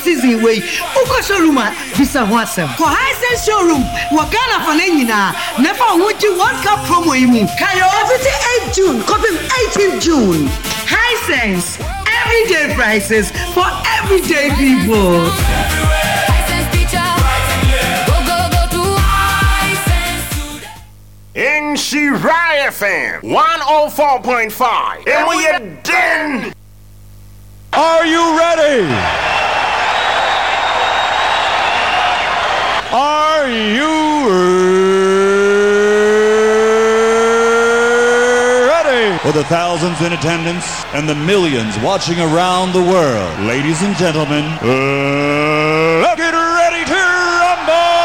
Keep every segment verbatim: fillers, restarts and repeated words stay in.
season way. Uko showroom visa wasem. For Hisense showroom, Wakana Fanenina, never would you World Cup promo imu. Kayo eighth June, copy eighteenth June. Hisense, everyday prices for everyday people. In Shirai F M one oh four point five, and we are done. Are you ready? Are you ready? For the thousands in attendance and the millions watching around the world, ladies and gentlemen, uh, let's get ready to rumble!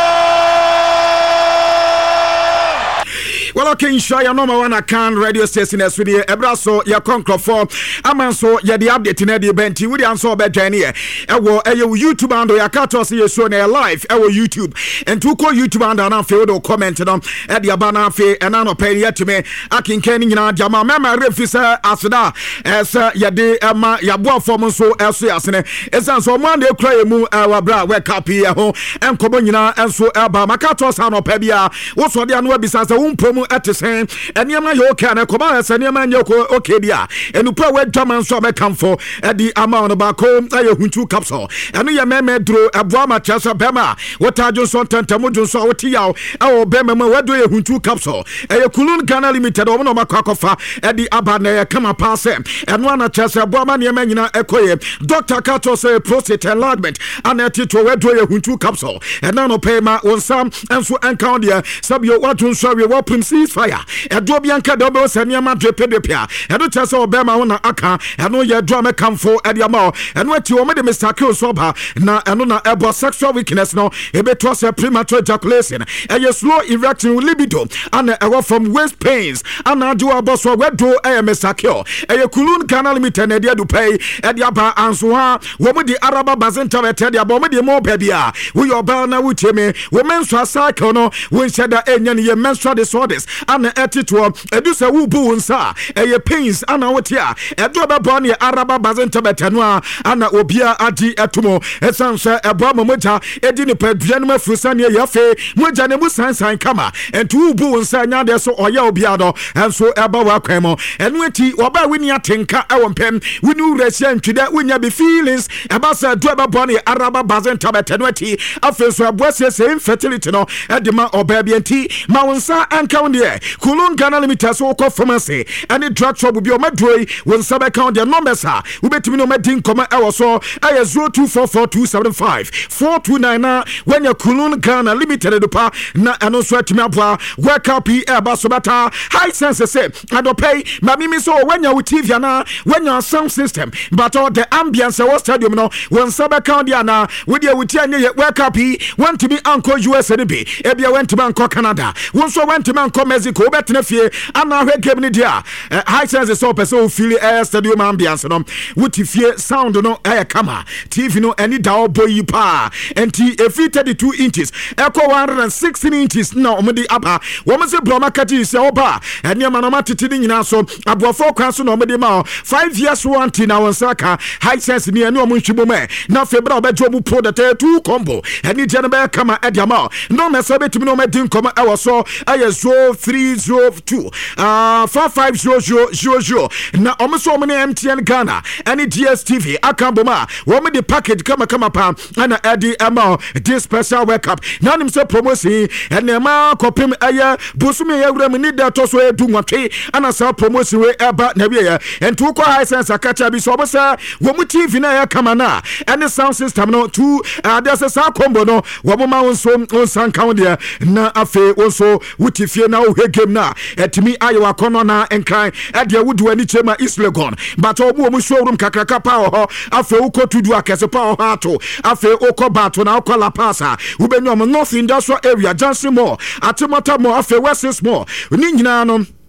Well, okay, sure, you know, my one account radio station is with you. Ebraso, your concrete form. I'm so yeah, the update in the event. You would answer about Jenny. I will a YouTube and your cat or see you show live. I will YouTube and to call YouTube and I feel to comment on at the Abana Fe and I don't pay yet to me. I can can in a Jama Mama Refisa as that as ya de Emma Yabua form so as as as so Monday cry mu our bra wake up here home and Kobonina and so Alba Makato San of Pebia. What's what they are no besides the womb promo at the same and Yama Yoka and Kobas and Yaman Yoko Okadia and the power German so I come for at the amount of back home. I have two capsule and we are made through a Brahma Chasa Bema. What are Johnson Tantamujun saw Tiao our Bema? What do you two capsule? A Kulun Ghana Limited or no Makakofa at the Abane Kama Pass and one at Chasa Brahma Yamana Ekoye. Doctor Kato say prostate enlargement and a tito where do you two capsule and none of payma on some and so encounter Sabio what to show you what cease fire. A Dobianca double Sanyama Drepedepia and the Chasa Obama on Aka and no your drama come for at your mouth and what you made Mister Kill Soba na and no about sexual weakness no a bit was a premature ejaculation and your slow erecting libido and a from waist pains and I do a boss for web do a Mister Kill a Kulun Ghana Limited and to pay at your bar and so on woman the Araba Bazenta at your bomb the more baby we your banner with me women's cycle no when said that any menstrual disorders and the attitude a do say who boons are a pains and out here a do about bonnie Araba Bazenta betanua and obia adi atumo esanse ebama moja edini pedrianuma frusania yafe moja ne musan san kama and two boons anya de so oya obiado and so eba wa kwemo enweti oba wini atenka ewompem wini urese ntwede wonya be feelings eba sa do eba bonnie Araba Bazenta betanwati afi so aboase se infertility no edema oba bianti ma wonsa anka wonde Kulun Ghana Limited so ko pharmacy and the drug shop bi o madroi wonsa be count their numbers ha we betimi no madin koma ewo so aye zero two four four two seven five four two nine nine when you Kulun Ghana Limited do pa na eno so atimi aboa wake up e ba so beta high sense say adopay mami mi so when you T V na when you sound system but all the ambience was stadium no wonsa be count dia na we dey with anya wake up e want to be anko U S A be e bia went to anko Canada wonso went to anko Mexico betna fie ana hwe game ni dia high sense so person feel air stadium ambience no wuti fie sound no air kama T V no any da boy pa enti every thirty-two inches echo one hundred sixteen inches na omudi apa wo me se broma kati se oba eni ma no matiti ni nyina so abuafo kwan so na omudi ma five years warranty na wonsaka high sense ni eni omunhwibo me na febra obejo mu pro the two combo eni je no be kama ediama no me se betimi no medin koma e wo so aye zero three zero two uh four five zero zero zero zero na omuso omune M T N Ghana eni D S T V akamboma wo me the package kama kama pa ana edi ema this special wake up na nim se promotion ene ma kopim aye bosumi ya wura ni da to so edu nwatwe ana sa promotion we eba na bia entu ko high sense akacha bi so obosa wo mu T V na ya kama na ene sound system no two uh, there's a sa combo no wo ma wonso onsan count there na afe wonso wutifie na wo game na etimi aye wakono na enkran e de wudu ani chema East Legon but obu mu showroom kakraka pa ho afe ukotudu akese pa ho ato afe okobato na okola pasa ubenyo mo North Industrial Area Johnson Mall Atimota Mall afe West Mall ni nyina no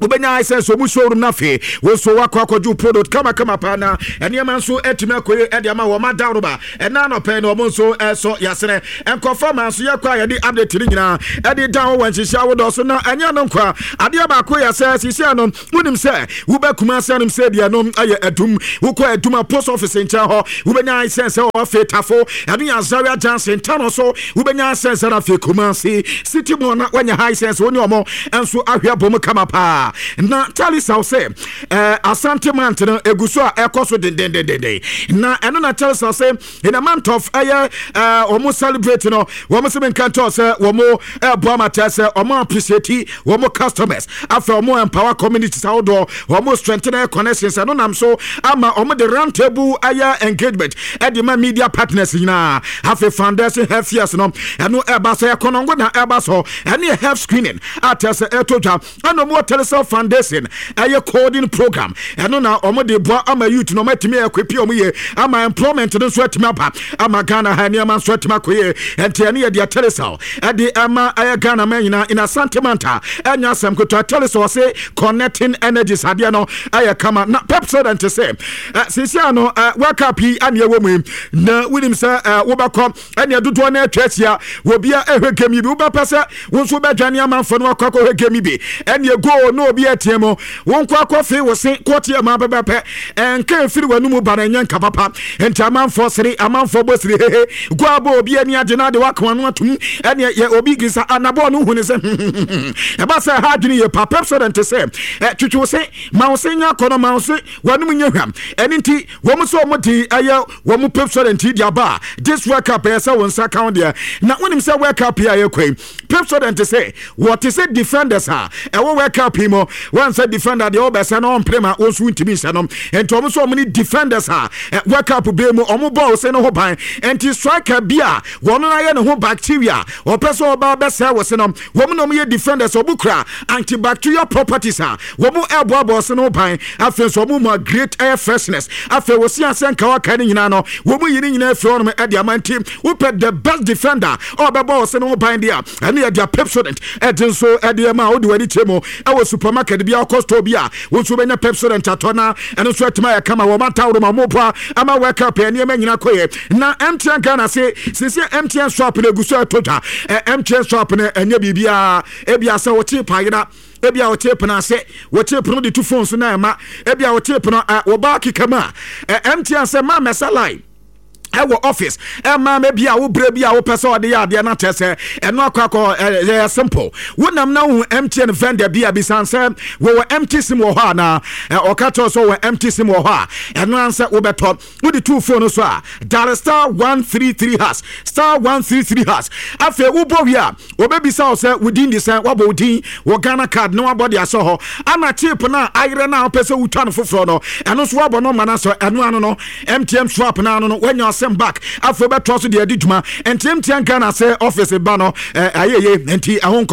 ubenya sense omu showroom na fe wo so wakwa akɔju product kama kama pa na ene man so etime akoye e de ma wo ma dawroba ena no pe no mo so eso yasene enkofa man so yakwa ye di update ni nyina e di down wan hihia wo do so na anya no nkwa ade ba ko ya se hihia no wunim se wo ba kuma se no se dia no aye adum wo ko adum post office ncha ho ubenya sense o fe tafo ade ya Zaria Johnson tano so ubenya sense na fe kuma si city mo na wanya high sense woni omo enso ahwea bom kama pa na tali saw say eh Asante man no eguso a ekoso den den den den na eno na tali saw say in a month of eh omo celebrate no wo mo se men kanto say wo mo eh bo amata say omo appreciate wo mo customers after omo empower communities outdoor wo mo strengthen connections eno nam so ama omo the round table aya engagement e the media partners na have a foundation health years no eno e ba say konongo na e ba so eno health screening at say etoja eno mo Telesel Foundation aye coding program eno na omo de bo ama youth no matimi ekwepi omo ye ama employment no so atimi apa ama Ghana ha ne ama so atimi akoye ente ene ye de Telesel e de ama aye Ghana man nyina in Asante Manta enya asem ko Telesel say connecting energies ade no aye kama na Pepsodent say sisia no wake up yi ane ewo mu na winim say wo bakọ ene dodo na atwasia wo bia ehwekemi bi wo ba pese wo so ba dwane amanfo no akọ hwekemi bi ene go no obi atiemo won kwa kofi wo se kotie ma baba pe enka firi wanu mu bara nyanka papa enti amanfo sere amanfo bosiri hehe go abo obi ani age na de wakwa no atum ene ye obi gisa anabo no hu ne se e ba se ha dwene ye papa Pepsodent se twetwe se ma wo se nya kono ma wo se wanu mu nyahwam ene nti wo mu so mo di aye wo mu Pepsodent di aba this wake up e se won sa count there na wonim se wake up ya ye kwai Pepsodent se what is it defenders ha e wo wake up him once a defender the obesa no on prema osu ntimi se no enti omo so many defenders ha wake up be mu omo ball se no ho ban enti striker bia wono na ye ne ho bacteria o person oba be se wo se no womo no ye defenders obukra antibacterial properties ha womo ebo abo se no ban afi so mo great air freshness afi wo si asen ka waka ni nyina no womo yini nyina afi ono e dia man team who put the best defender oba ball se no ban dia ene ye dia Pepsodent edin so e dia ma odi wani chemo e supermarket bia costo bia wo so benya Pepsodent atona eno so atima ya kama wo matawro ma mopa ama wake up ene ma nyina koye na M T N Ghana se sisi M T N shop na guso atoja M T N shop na enya bibia e bia se wo chi payina ebia o tape na se wo tape no de two phones na ma ebia o tape no wo ba kikama M T N se ma mesalai ewo office e ma me bia wo bre bia wo pese ode ya de na tese eno akwa eh simple wonam na hu M T N vendor bia bisanse wo empty sim wo ha na o ka to so wo empty sim wo ha eno anse wo beto wo de two phone so a dial star one three three hash star one three three hash afa wo bo wi a wo be bisa so within the sen wo bo din wo Ghana card no abodi aso ho ama chip na ayre na pese wo twa no foforo no eno so wo bo no mana so eno ano no M T N swap na ano no wanya back after better to the adjuma and M T N Ghana say office ba no ayeye enti ahon